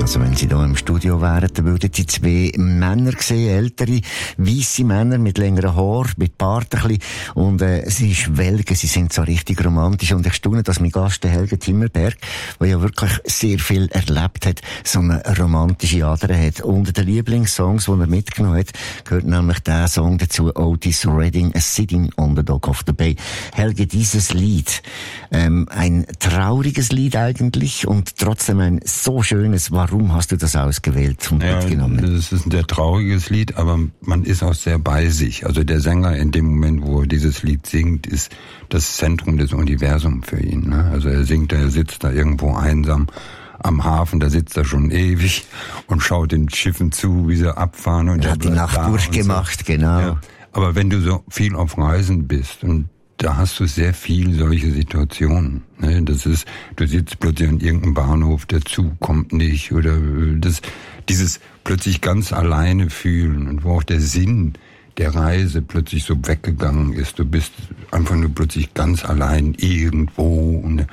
Also wenn Sie hier im Studio wären, dann würden Sie zwei Männer sehen, ältere, weisse Männer mit längerem Haar, mit Bart ein bisschen. Und sie schwelgen, sie sind so richtig romantisch. Und ich staune, dass mein Gast, der Helge Zimmerberg, der ja wirklich sehr viel erlebt hat, so eine romantische Ader hat. Unter den Lieblingssongs, die er mitgenommen hat, gehört nämlich der Song dazu, Otis Redding, A Sitting on the Dock of the Bay. Helge, dieses Lied, ein trauriges Lied eigentlich und trotzdem ein so schönes. Warum hast du das ausgewählt und mitgenommen? Das ist ein sehr trauriges Lied, aber man ist auch sehr bei sich. Also der Sänger in dem Moment, wo er dieses Lied singt, ist das Zentrum des Universums für ihn. Ne? Also er sitzt da irgendwo einsam am Hafen, da sitzt er schon ewig und schaut den Schiffen zu, wie sie abfahren. Und er hat die Nacht durchgemacht, so. Genau. Ja. Aber wenn du so viel auf Reisen bist und da hast du sehr viel solche Situationen. Ne? Das ist, du sitzt plötzlich an irgendeinem Bahnhof, der Zug kommt nicht oder dieses plötzlich ganz alleine fühlen und wo auch der Sinn der Reise plötzlich so weggegangen ist. Du bist einfach nur plötzlich ganz allein irgendwo und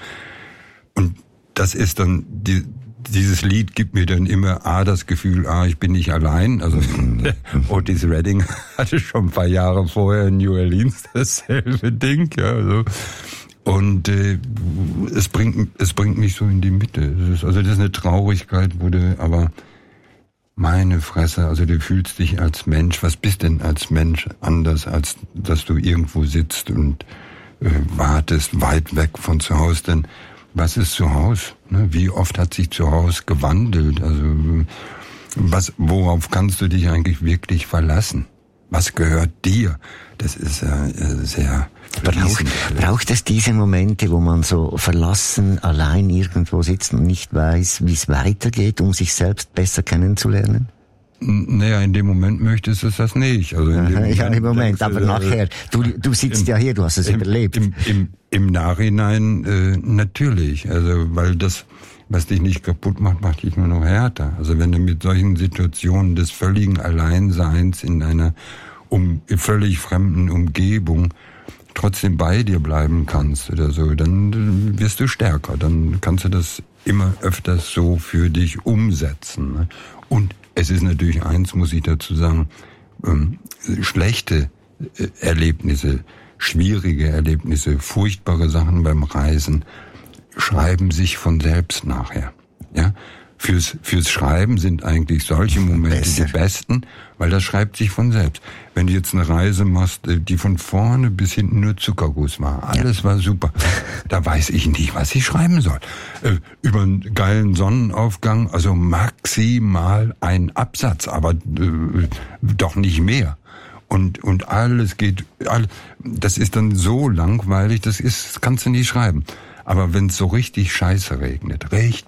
das ist dann dieses Lied gibt mir dann immer das Gefühl, ich bin nicht allein. Also Otis Redding hatte schon ein paar Jahre vorher in New Orleans dasselbe Ding. Ja, also. Und es bringt mich so in die Mitte. Das ist eine Traurigkeit, aber meine Fresse, also du fühlst dich als Mensch. Was bist denn als Mensch anders, als dass du irgendwo sitzt und wartest, weit weg von zu Hause? Denn was ist zu Hause? Wie oft hat sich zu Hause gewandelt? Also worauf kannst du dich eigentlich wirklich verlassen? Was gehört dir? Das ist sehr Braucht es diese Momente, wo man so verlassen, allein irgendwo sitzt und nicht weiß, wie es weitergeht, um sich selbst besser kennenzulernen? Naja, in dem Moment möchtest du das nicht. Also im Moment, aber nachher. Du sitzt ja hier, du hast es überlebt. Im Nachhinein natürlich. Also weil das, was dich nicht kaputt macht, macht dich nur noch härter. Also wenn du mit solchen Situationen des völligen Alleinseins in einer völlig fremden Umgebung trotzdem bei dir bleiben kannst oder so, dann wirst du stärker. Dann kannst du das immer öfters so für dich umsetzen. Und es ist natürlich eins, muss ich dazu sagen, schlechte Erlebnisse, schwierige Erlebnisse, furchtbare Sachen beim Reisen schreiben sich von selbst nachher. Ja? Fürs Schreiben sind eigentlich solche Momente die besten, weil das schreibt sich von selbst. Wenn du jetzt eine Reise machst, die von vorne bis hinten nur Zuckerguss war, alles war super, da weiß ich nicht, was ich schreiben soll. Über einen geilen Sonnenaufgang, also maximal ein Absatz, aber doch nicht mehr. Und alles geht, das ist dann so langweilig, das kannst du nicht schreiben. Aber wenn es so richtig scheiße regnet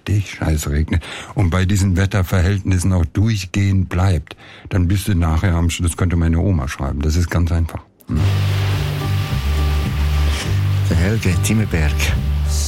und bei diesen Wetterverhältnissen auch durchgehend bleibt, dann bist du nachher am Schluss, das könnte meine Oma schreiben, das ist ganz einfach. Der Helge Zimmerberg.